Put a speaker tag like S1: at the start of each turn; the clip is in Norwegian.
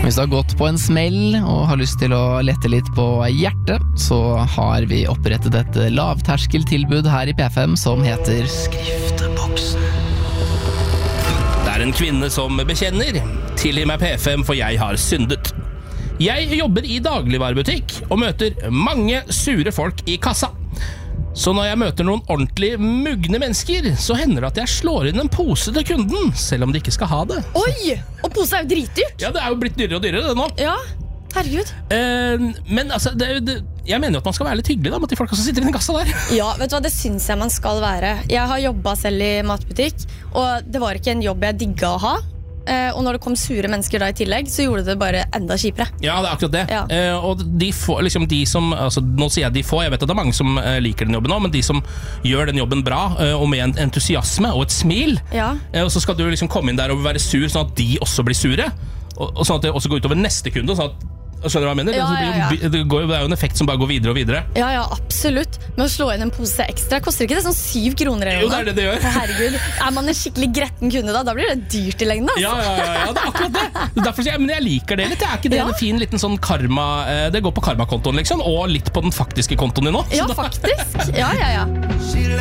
S1: Hvis du har gått på en smell og har lyst til å lette litt på hjertet, så har vi opprettet et lavterskeltilbud her i P5 som heter Skrifteboksen.
S2: Det er en kvinne som bekjenner. Tilgi meg P5, for jeg har syndet. Jeg jobber i dagligvarebutikk og møter mange sure folk i kassa. Så når jeg møter noen ordentlig mugne mennesker, så hender det at jeg slår inn en pose til kunden, selv om de ikke skal ha det.
S3: Oi, og pose er jo dritdyrt.
S2: Ja, det er jo blitt dyrere og dyrere det nå.
S3: Ja, herregud.
S2: Men altså, jeg mener jo at man skal være litt hyggelig da, mot de folka som sitter i den kassa der.
S3: Ja, vet du hva, det synes jeg man skal være. Jeg har jobbet selv i matbutikk, og det var ikke en jobb jeg digget å ha. Og når det kom sure mennesker da i tillegg, så gjorde det bare enda kjipere.
S2: Ja, det er akkurat det.
S3: Ja.
S2: Og de få, liksom de som, altså, nå sier jeg de få, jeg vet at det er mange som liker den jobben nå, men de som gjør den jobben bra, og med en entusiasme og et smil,
S3: Ja.
S2: Og så skal du liksom komme inn der og være sur, sånn at de også blir sure, og sånn at det også går utover neste kunde, sånn at, skjønner du hva jeg mener?
S3: Ja.
S2: Det er jo en effekt som bare går videre og videre.
S3: Ja, ja, absolutt. Men å slå inn en pose ekstra koster ikke det sånn 7 kroner eller
S2: Jo,
S3: noe?
S2: det er det det gjør.
S3: Herregud, er man en skikkelig gretten kunde da blir det dyrt i lengden, altså.
S2: Ja, det er akkurat det. Derfor sier jeg, men jeg liker det litt. Det er ikke det
S3: Ja.
S2: en fin liten sånn karma, det går på karmakontoen liksom, og litt på den faktiske kontoen din nå.
S3: Ja, faktisk. Ja.